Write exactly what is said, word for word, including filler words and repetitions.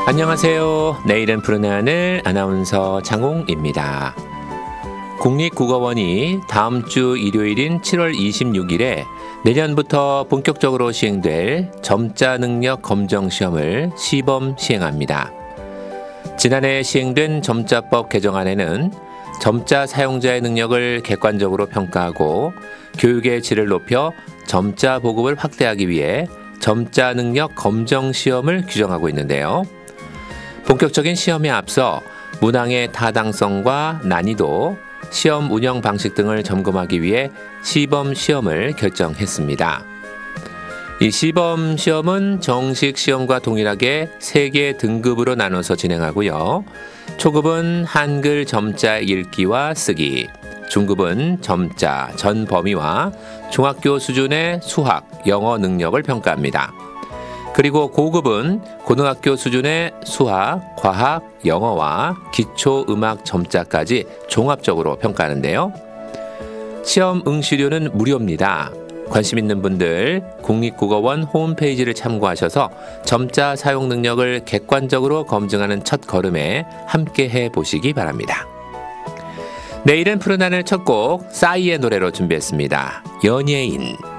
안녕하세요. 내일은 푸른 하늘 아나운서 장홍입니다. 국립국어원이 다음 주 일요일인 칠월 이십육일에 내년부터 본격적으로 시행될 점자 능력 검정 시험을 시범 시행합니다. 지난해 시행된 점자법 개정안에는 점자 사용자의 능력을 객관적으로 평가하고 교육의 질을 높여 점자 보급을 확대하기 위해 점자 능력 검정 시험을 규정하고 있는데요. 본격적인 시험에 앞서 문항의 타당성과 난이도, 시험 운영 방식 등을 점검하기 위해 시범 시험을 결정했습니다. 이 시범 시험은 정식 시험과 동일하게 세 개 등급으로 나눠서 진행하고요. 초급은 한글 점자 읽기와 쓰기, 중급은 점자 전 범위와 중학교 수준의 수학, 영어 능력을 평가합니다. 그리고 고급은 고등학교 수준의 수학, 과학, 영어와 기초 음악 점자까지 종합적으로 평가하는데요. 시험 응시료는 무료입니다. 관심 있는 분들 국립국어원 홈페이지를 참고하셔서 점자 사용 능력을 객관적으로 검증하는 첫 걸음에 함께 해보시기 바랍니다. 내일은 푸른 하늘 첫 곡 싸이의 노래로 준비했습니다. 연예인.